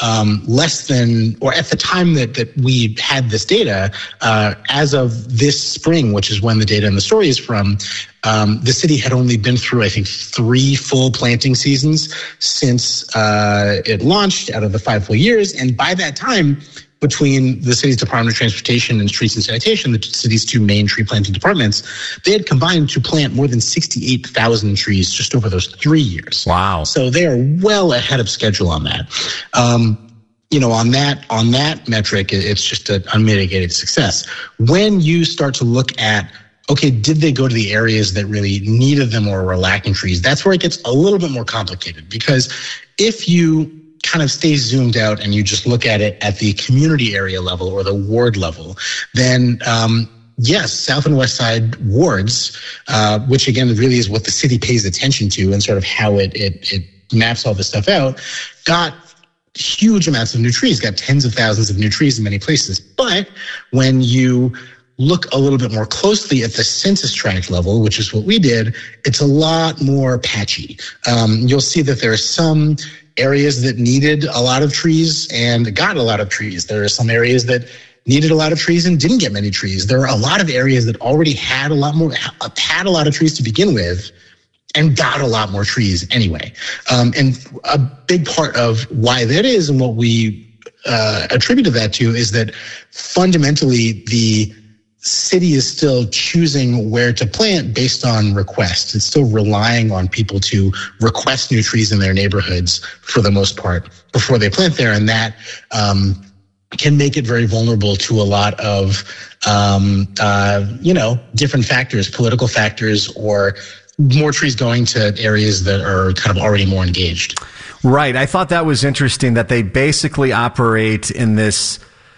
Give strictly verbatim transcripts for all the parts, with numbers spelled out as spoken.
um, less than, or at the time that, that we had this data, uh, as of this spring, which is when the data in the story is from, um, the city had only been through, I think, three full planting seasons since uh, it launched out of the five full years. And by that time, between the city's Department of Transportation and Streets and Sanitation, the city's two main tree planting departments, they had combined to plant more than sixty-eight thousand trees just over those three years. Wow. So they are well ahead of schedule on that. Um, you know, on that, on that metric, it's just an unmitigated success. When you start to look at, okay, did they go to the areas that really needed them or were lacking trees? That's where it gets a little bit more complicated, because if you kind of stay zoomed out and you just look at it at the community area level or the ward level, then um, yes, South and West Side wards, uh, which again really is what the city pays attention to and sort of how it it, it maps all this stuff out, got huge amounts of new trees, got tens of thousands of new trees in many places. But when you look a little bit more closely at the census tract level, which is what we did, it's a lot more patchy. Um, you'll see that there are some areas that needed a lot of trees and got a lot of trees. There are some areas that needed a lot of trees and didn't get many trees. There are a lot of areas that already had a lot more, had a lot of trees to begin with and got a lot more trees anyway. Um, and a big part of why that is and what we uh, attributed that to is that fundamentally the city is still choosing where to plant based on request. It's still relying on people to request new trees in their neighborhoods for the most part before they plant there. And that um, can make it very vulnerable to a lot of, um, uh, you know, different factors, political factors, or more trees going to areas that are kind of already more engaged. Right. I thought that was interesting that they basically operate in this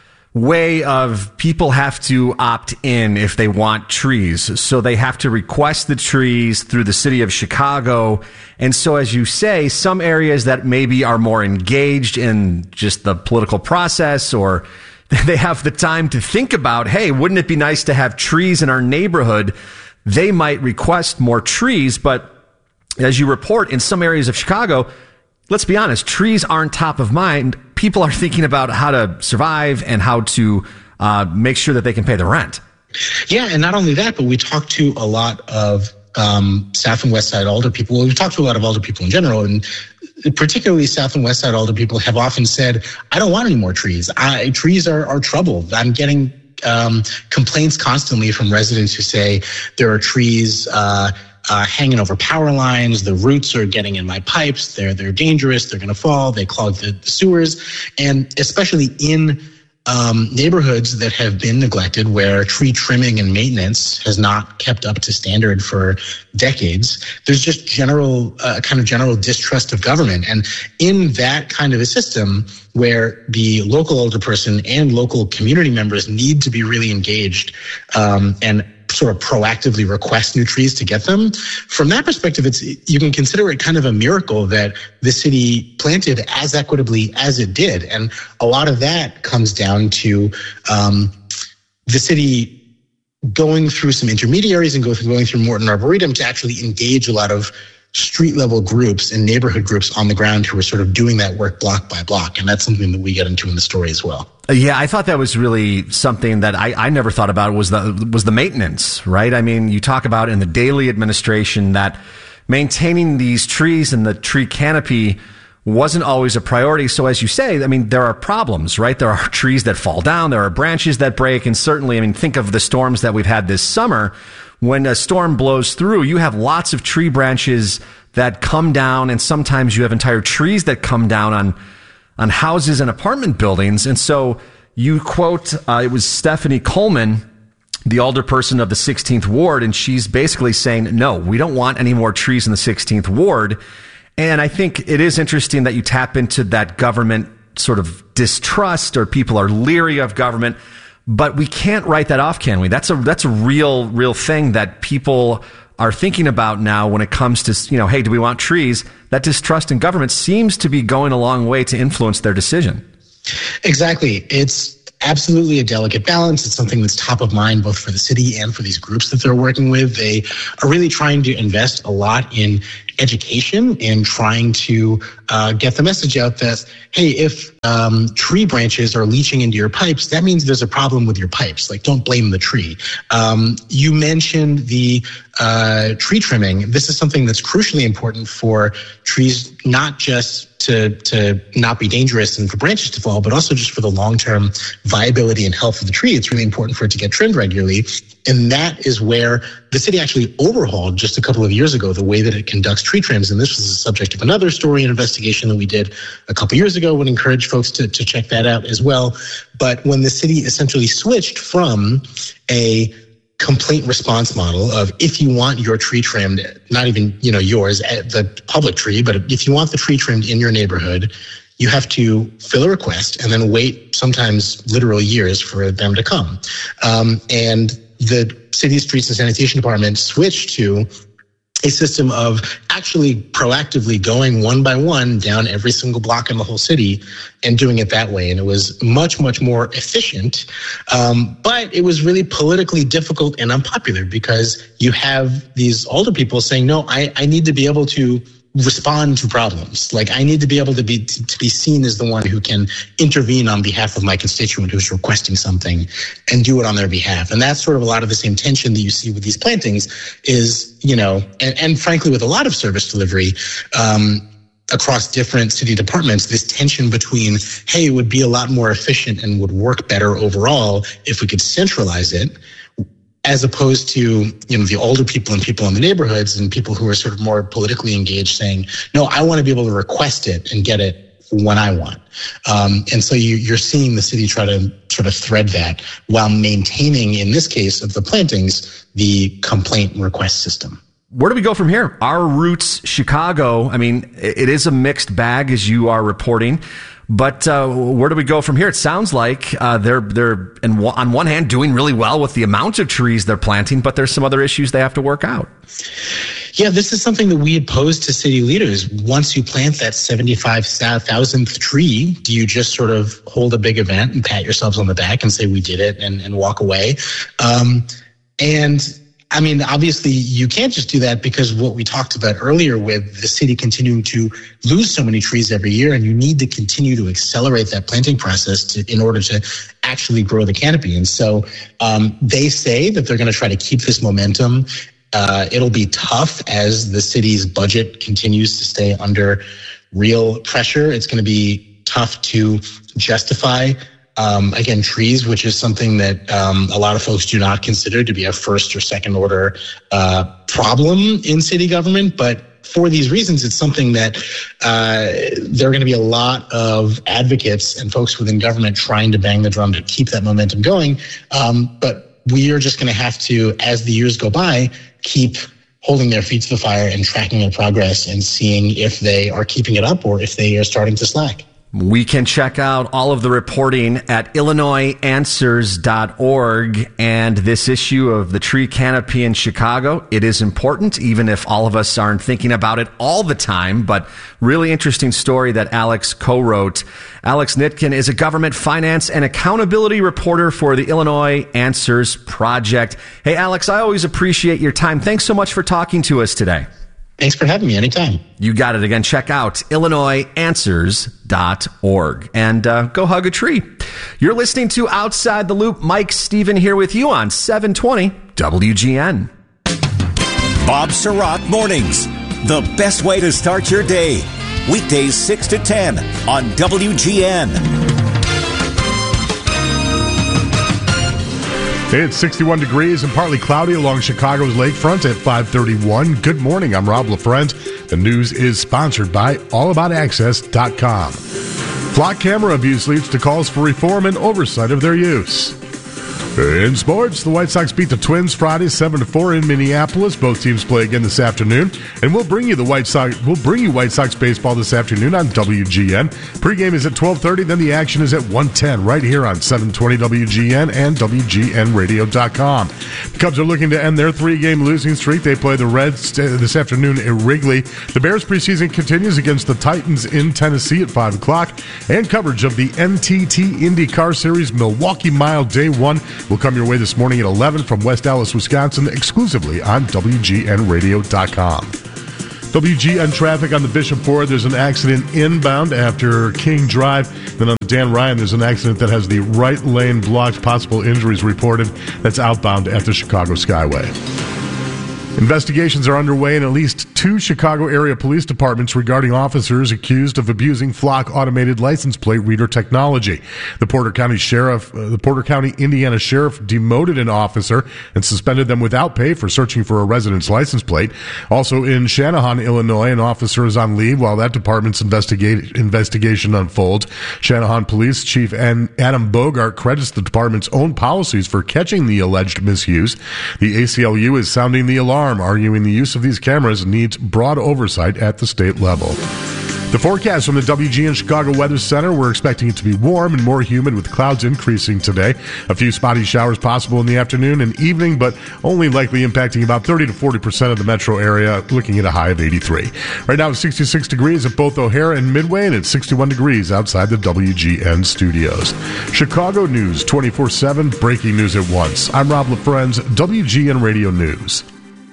way of people have to opt in if they want trees. So they have to request the trees through the city of Chicago. And so, as you say, some areas that maybe are more engaged in just the political process, or they have the time to think about, hey, wouldn't it be nice to have trees in our neighborhood? They might request more trees. But as you report, in some areas of Chicago, let's be honest, trees aren't top of mind. People are thinking about how to survive and how to uh, make sure that they can pay the rent. Yeah, and not only that, but we talked to a lot of um, South and West Side alder people. Well, we've talked to a lot of alder people in general, and particularly South and West Side alder people have often said, I don't want any more trees. I, trees are, are trouble. I'm getting um, complaints constantly from residents who say there are trees uh Uh, hanging over power lines. The roots are getting in my pipes. They're they're dangerous. They're going to fall. They clog the, the sewers. And especially in um, neighborhoods that have been neglected, where tree trimming and maintenance has not kept up to standard for decades, there's just general uh, kind of general distrust of government. And in that kind of a system where the local alderperson and local community members need to be really engaged um, and sort of proactively request new trees to get them. From that perspective, it's you can consider it kind of a miracle that the city planted as equitably as it did. And a lot of that comes down to um, the city going through some intermediaries and go through, going through Morton Arboretum to actually engage a lot of street level groups and neighborhood groups on the ground who are sort of doing that work block by block. And that's something that we get into in the story as well. Yeah, I thought that was really something that I, I never thought about was the, was the maintenance, right? I mean, you talk about in the daily administration that maintaining these trees and the tree canopy wasn't always a priority. So as you say, I mean, there are problems, right? There are trees that fall down. There are branches that break. And certainly, I mean, think of the storms that we've had this summer. When a storm blows through, you have lots of tree branches that come down, and sometimes you have entire trees that come down on on houses and apartment buildings. And so you quote, uh, it was Stephanie Coleman, the alderperson of the sixteenth Ward, and she's basically saying, no, we don't want any more trees in the sixteenth Ward. And I think it is interesting that you tap into that government sort of distrust, or people are leery of government. But we can't write that off, can we? That's a that's a real, real thing that people are thinking about now when it comes to, you know, hey, do we want trees? That distrust in government seems to be going a long way to influence their decision. Exactly. It's absolutely a delicate balance. It's something that's top of mind both for the city and for these groups that they're working with. They are really trying to invest a lot in education and trying to uh, get the message out that, hey, if um, tree branches are leaching into your pipes, that means there's a problem with your pipes. Like, don't blame the tree. Um, you mentioned the uh, tree trimming. This is something that's crucially important for trees, not just to to not be dangerous and for branches to fall, but also just for the long-term viability and health of the tree. It's really important for it to get trimmed regularly. And that is where the city actually overhauled just a couple of years ago the way that it conducts tree trims. And this was the subject of another story and investigation that we did a couple of years ago. Would encourage folks to, to check that out as well. But when the city essentially switched from a complaint response model of, if you want your tree trimmed, not even, you know, yours, the public tree, but if you want the tree trimmed in your neighborhood, you have to fill a request and then wait sometimes literal years for them to come. Um, and the city's streets and sanitation department switched to a system of actually proactively going one by one down every single block in the whole city and doing it that way. And it was much, much more efficient. Um, but it was really politically difficult and unpopular because you have these older people saying, no, I, I need to be able to respond to problems. Like, I need to be able to be to be seen as the one who can intervene on behalf of my constituent who's requesting something and do it on their behalf. And that's sort of a lot of the same tension that you see with these plantings is, you know, and, and frankly, with a lot of service delivery, um, across different city departments, this tension between, hey, it would be a lot more efficient and would work better overall if we could centralize it, as opposed to, you know, the older people and people in the neighborhoods and people who are sort of more politically engaged saying, no, I want to be able to request it and get it when I want. Um, and so you, you're seeing the city try to sort of thread that while maintaining, in this case of the plantings, the complaint and request system. Where do we go from here? Our roots, Chicago, I mean, it is a mixed bag, as you are reporting. But uh, where do we go from here? It sounds like uh, they're they're in, on one hand doing really well with the amount of trees they're planting, but there's some other issues they have to work out. Yeah, this is something that we had posed to city leaders. Once you plant that seventy-five thousandth tree, do you just sort of hold a big event and pat yourselves on the back and say we did it and, and walk away? Um, and I mean, obviously, you can't just do that because what we talked about earlier with the city continuing to lose so many trees every year, and you need to continue to accelerate that planting process to, in order to actually grow the canopy. And so um, they say that they're going to try to keep this momentum. Uh, it'll be tough as the city's budget continues to stay under real pressure. It's going to be tough to justify Um, again, trees, which is something that um, a lot of folks do not consider to be a first or second order uh, problem in city government. But for these reasons, it's something that uh, there are going to be a lot of advocates and folks within government trying to bang the drum to keep that momentum going. Um, but we are just going to have to, as the years go by, keep holding their feet to the fire and tracking their progress and seeing if they are keeping it up or if they are starting to slack. We can check out all of the reporting at illinois answers dot org. And this issue of the tree canopy in Chicago, it is important, even if all of us aren't thinking about it all the time. But really interesting story that Alex co-wrote. Alex Nitkin is a government finance and accountability reporter for the Illinois Answers Project. Hey, Alex, I always appreciate your time. Thanks so much for talking to us today. Thanks for having me anytime. You got it. Again, check out illinois answers dot org and uh, go hug a tree. You're listening to Outside the Loop. Mike Stephen here with you on seven twenty W G N. Bob Sirott Mornings, the best way to start your day. Weekdays six to ten on W G N. It's sixty-one degrees and partly cloudy along Chicago's lakefront at five thirty-one. Good morning. I'm Rob LaFrent. The news is sponsored by all about access dot com. Flock camera abuse leads to calls for reform and oversight of their use. In sports, the White Sox beat the Twins Friday seven to four in Minneapolis. Both teams play again this afternoon, and we'll bring you the White Sox. We'll bring you White Sox baseball this afternoon on W G N. Pre-game is at twelve thirty, then the action is at one ten right here on seven twenty W G N and W G N radio dot com. The Cubs are looking to end their three-game losing streak. They play the Reds this afternoon at Wrigley. The Bears preseason continues against the Titans in Tennessee at five o'clock, and coverage of the N T T IndyCar Series Milwaukee Mile Day one will come your way this morning at eleven from West Allis, Wisconsin, exclusively on W G N radio dot com. W G N traffic on the Bishop Ford. There's an accident inbound after King Drive. Then on the Dan Ryan, there's an accident that has the right lane blocked. Possible injuries reported. That's outbound at the Chicago Skyway. Investigations are underway in at least two Chicago area police departments regarding officers accused of abusing Flock automated license plate reader technology. The Porter County Sheriff, uh, the Porter County, Indiana Sheriff demoted an officer and suspended them without pay for searching for a resident's license plate. Also in Channahon, Illinois, an officer is on leave while that department's investigate, investigation unfolds. Channahon Police Chief Adam Bogart credits the department's own policies for catching the alleged misuse. The A C L U is sounding the alarm, arguing the use of these cameras needs broad oversight at the state level. The forecast from the W G N Chicago Weather Center, we're expecting it to be warm and more humid with clouds increasing today. A few spotty showers possible in the afternoon and evening, but only likely impacting about thirty to forty percent of the metro area, looking at a high of eighty-three. Right now it's sixty-six degrees at both O'Hare and Midway, and it's sixty-one degrees outside the W G N studios. Chicago News twenty-four seven, breaking news at once. I'm Rob LaFrenz, W G N Radio News.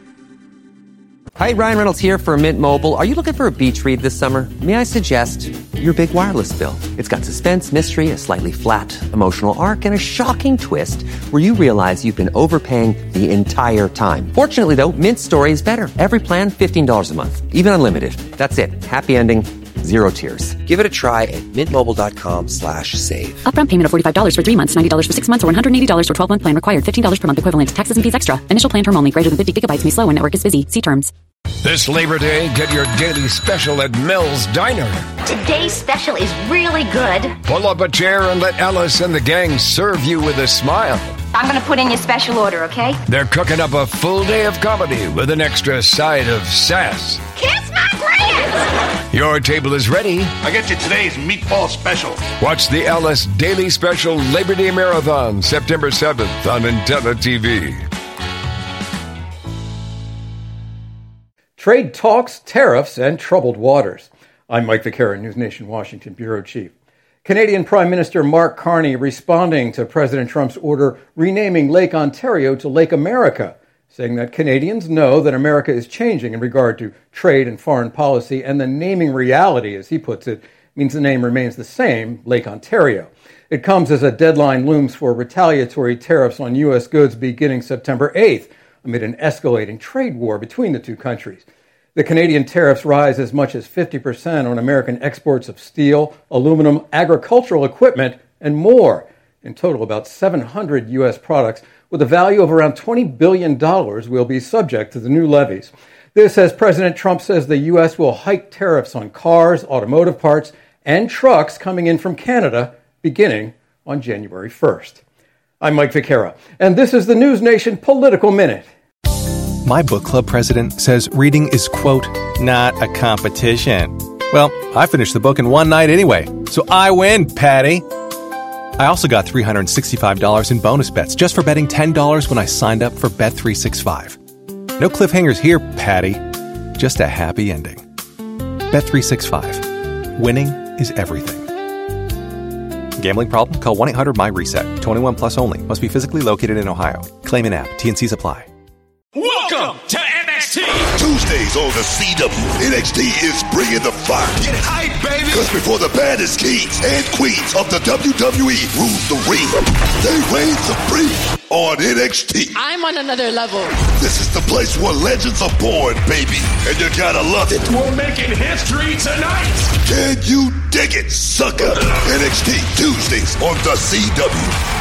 Hi, Ryan Reynolds here for Mint Mobile. Are you looking for a beach read this summer? May I suggest your big wireless bill? It's got suspense, mystery, a slightly flat emotional arc, and a shocking twist where you realize you've been overpaying the entire time. Fortunately, though, Mint's story is better. Every plan, fifteen dollars a month, even unlimited. That's it. Happy ending. Zero tears. Give it a try at mintmobile.com slash save. Upfront payment of forty-five dollars for three months, ninety dollars for six months, or one hundred eighty dollars for twelve-month plan required. fifteen dollars per month equivalent. Taxes and fees extra. Initial plan term only. Greater than fifty gigabytes may slow when network is busy. See terms. This Labor Day, get your daily special at Mel's Diner. Today's special is really good. Pull up a chair and let Alice and the gang serve you with a smile. I'm going to put in your special order, okay? They're cooking up a full day of comedy with an extra side of sass. Kiss my grand! Your table is ready. I get you today's meatball special. Watch the Alice Daily Special Labor Day Marathon, September seventh on Intella T V. Trade talks, tariffs, and troubled waters. I'm Mike Vaquera, News Nation Washington Bureau Chief. Canadian Prime Minister Mark Carney responding to President Trump's order renaming Lake Ontario to Lake America, saying that Canadians know that America is changing in regard to trade and foreign policy, and the naming reality, as he puts it, means the name remains the same, Lake Ontario. It comes as a deadline looms for retaliatory tariffs on U S goods beginning September eighth, amid an escalating trade war between the two countries. The Canadian tariffs rise as much as fifty percent on American exports of steel, aluminum, agricultural equipment, and more. In total, about seven hundred U S products with a value of around twenty billion dollars will be subject to the new levies. This as President Trump says the U S will hike tariffs on cars, automotive parts, and trucks coming in from Canada beginning on January first. I'm Mike Vaquera, and this is the News Nation Political Minute. My book club president says reading is, quote, not a competition. Well, I finished the book in one night anyway, so I win, Patty. I also got three hundred sixty-five dollars in bonus bets just for betting ten dollars when I signed up for Bet three sixty-five. No cliffhangers here, Patty. Just a happy ending. Bet three sixty-five. Winning is everything. Gambling problem? Call one eight hundred M Y RESET. twenty-one plus only. Must be physically located in Ohio. Claim an app. T and C's apply. Welcome to N X T. Tuesdays on the C W. N X T is bringing the fire. Get hype, baby. Because before the baddest kings and queens of the W W E rule the ring, they reign supreme on N X T. I'm on another level. This is the place where legends are born, baby. And you gotta love it. We're making history tonight. Can you dig it, sucker? N X T Tuesdays on the C W.